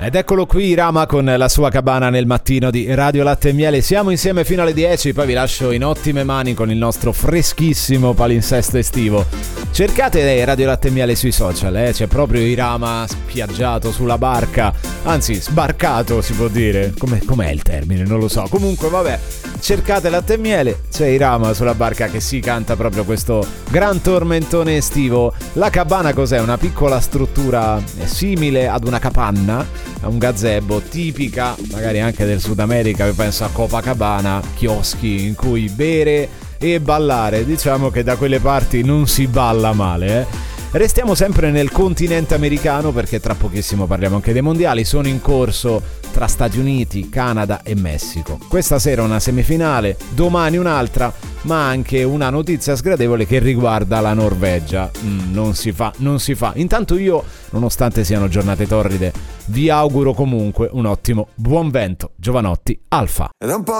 Ed eccolo qui Irama con la sua cabana nel mattino di Radio Latte e Miele. Siamo insieme fino alle 10, poi vi lascio in ottime mani con il nostro freschissimo palinsesto estivo. Cercate Radio Latte e Miele sui social, c'è proprio Irama spiaggiato sulla barca, anzi sbarcato si può dire, com'è il termine, non lo so. Comunque vabbè, cercate Latte e Miele, c'è Irama sulla barca che si canta proprio questo gran tormentone estivo. La cabana cos'è? Una piccola struttura simile ad una capanna, a un gazebo, tipica magari anche del Sud America, io penso a Copacabana, chioschi in cui bere e ballare. Diciamo che da quelle parti non si balla male, Restiamo sempre nel continente americano perché tra pochissimo parliamo anche dei mondiali. Sono in corso tra Stati Uniti, Canada e Messico. Questa sera una semifinale, domani un'altra, ma anche una notizia sgradevole che riguarda la Norvegia. Non si fa. Intanto io, nonostante siano giornate torride, vi auguro comunque un ottimo buon vento. Giovanotti, Alfa.